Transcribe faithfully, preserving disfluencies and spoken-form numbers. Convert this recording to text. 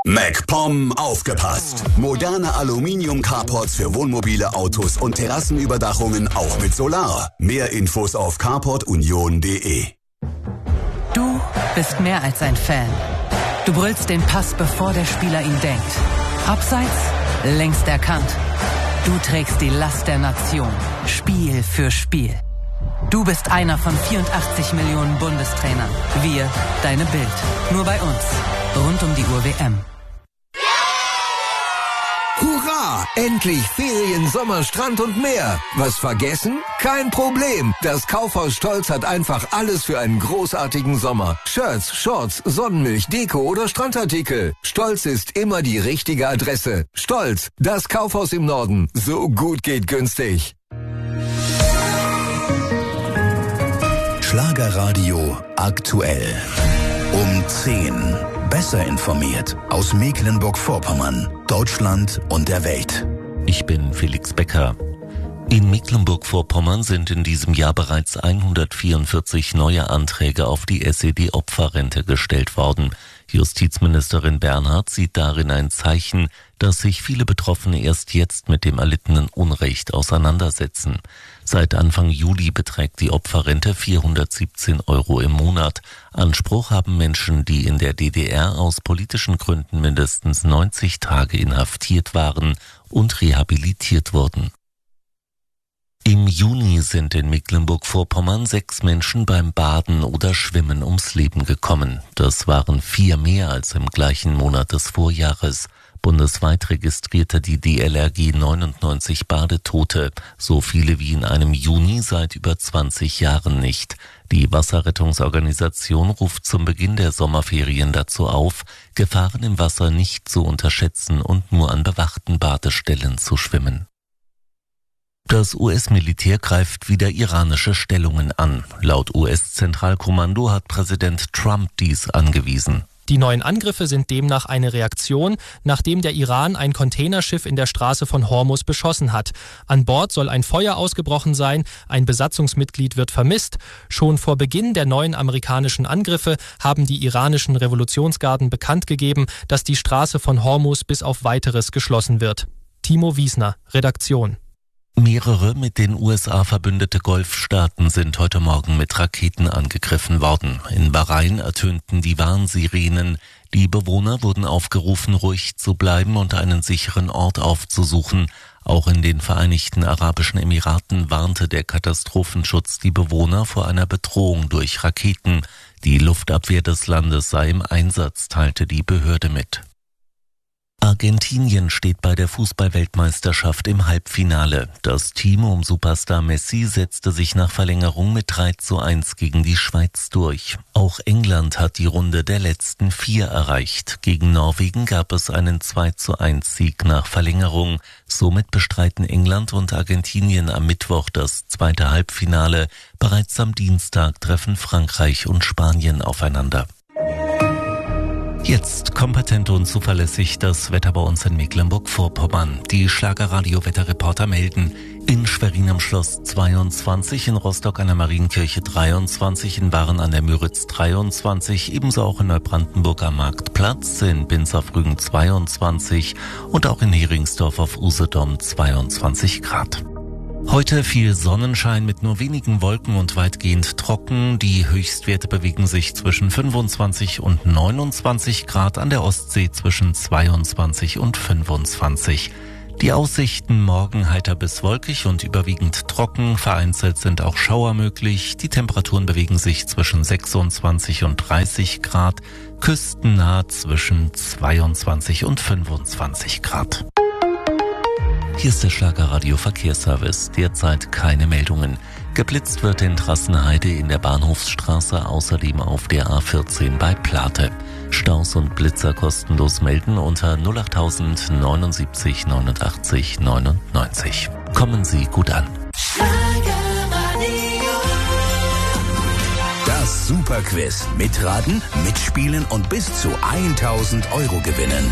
MacPom aufgepasst! Moderne Aluminium-Carports für Wohnmobile, Autos und Terrassenüberdachungen auch mit Solar. Mehr Infos auf carport union punkt de. Du bist mehr als ein Fan. Du brüllst den Pass, bevor der Spieler ihn denkt. Abseits, längst erkannt. Du trägst die Last der Nation, Spiel für Spiel. Du bist einer von vierundachtzig Millionen Bundestrainern. Wir, deine Bild. Nur bei uns. Rund um die Uhr W M. Hurra! Endlich Ferien, Sommer, Strand und mehr. Was vergessen? Kein Problem. Das Kaufhaus Stolz hat einfach alles für einen großartigen Sommer. Shirts, Shorts, Sonnenmilch, Deko oder Strandartikel. Stolz ist immer die richtige Adresse. Stolz, das Kaufhaus im Norden. So gut geht günstig. Schlagerradio aktuell. Um zehn. Besser informiert aus Mecklenburg-Vorpommern, Deutschland und der Welt. Ich bin Felix Becker. In Mecklenburg-Vorpommern sind in diesem Jahr bereits hundertvierundvierzig neue Anträge auf die S E D-Opferrente gestellt worden. Justizministerin Bernhard sieht darin ein Zeichen, dass sich viele Betroffene erst jetzt mit dem erlittenen Unrecht auseinandersetzen. Seit Anfang Juli beträgt die Opferrente vierhundertsiebzehn Euro im Monat. Anspruch haben Menschen, die in der D D R aus politischen Gründen mindestens neunzig Tage inhaftiert waren und rehabilitiert wurden. Im Juni sind in Mecklenburg-Vorpommern sechs Menschen beim Baden oder Schwimmen ums Leben gekommen. Das waren vier mehr als im gleichen Monat des Vorjahres. Bundesweit registrierte die D L R G neunundneunzig Badetote, so viele wie in einem Juni seit über zwanzig Jahren nicht. Die Wasserrettungsorganisation ruft zum Beginn der Sommerferien dazu auf, Gefahren im Wasser nicht zu unterschätzen und nur an bewachten Badestellen zu schwimmen. Das U S-Militär greift wieder iranische Stellungen an. Laut U S-Zentralkommando hat Präsident Trump dies angewiesen. Die neuen Angriffe sind demnach eine Reaktion, nachdem der Iran ein Containerschiff in der Straße von Hormuz beschossen hat. An Bord soll ein Feuer ausgebrochen sein, ein Besatzungsmitglied wird vermisst. Schon vor Beginn der neuen amerikanischen Angriffe haben die iranischen Revolutionsgarden bekannt gegeben, dass die Straße von Hormuz bis auf Weiteres geschlossen wird. Timo Wiesner, Redaktion. Mehrere mit den U S A verbündete Golfstaaten sind heute Morgen mit Raketen angegriffen worden. In Bahrain ertönten die Warnsirenen. Die Bewohner wurden aufgerufen, ruhig zu bleiben und einen sicheren Ort aufzusuchen. Auch in den Vereinigten Arabischen Emiraten warnte der Katastrophenschutz die Bewohner vor einer Bedrohung durch Raketen. Die Luftabwehr des Landes sei im Einsatz, teilte die Behörde mit. Argentinien steht bei der Fußball-Weltmeisterschaft im Halbfinale. Das Team um Superstar Messi setzte sich nach Verlängerung mit drei zu eins gegen die Schweiz durch. Auch England hat die Runde der letzten vier erreicht. Gegen Norwegen gab es einen zwei zu eins Sieg nach Verlängerung. Somit bestreiten England und Argentinien am Mittwoch das zweite Halbfinale. Bereits am Dienstag treffen Frankreich und Spanien aufeinander. Jetzt kompetent und zuverlässig das Wetter bei uns in Mecklenburg-Vorpommern. Die Schlagerradio-Wetterreporter melden: in Schwerin am Schloss zweiundzwanzig, in Rostock an der Marienkirche dreiundzwanzig, in Waren an der Müritz dreiundzwanzig, ebenso auch in Neubrandenburg am Marktplatz, in Binz auf Rügen zweiundzwanzig und auch in Heringsdorf auf Usedom zweiundzwanzig Grad. Heute viel Sonnenschein mit nur wenigen Wolken und weitgehend trocken. Die Höchstwerte bewegen sich zwischen fünfundzwanzig und neunundzwanzig Grad, an der Ostsee zwischen zweiundzwanzig und fünfundzwanzig. Die Aussichten: morgen heiter bis wolkig und überwiegend trocken. Vereinzelt sind auch Schauer möglich. Die Temperaturen bewegen sich zwischen sechsundzwanzig und dreißig Grad. Küstennah zwischen zweiundzwanzig und fünfundzwanzig Grad. Hier ist der Schlagerradio Verkehrsservice. Derzeit keine Meldungen. Geblitzt wird in Trassenheide in der Bahnhofsstraße, außerdem auf der A vierzehn bei Plate. Staus und Blitzer kostenlos melden unter null acht neunundsiebzig neunundachtzig neunundneunzig. Kommen Sie gut an. Das Superquiz. Mitraten, mitspielen und bis zu tausend Euro gewinnen.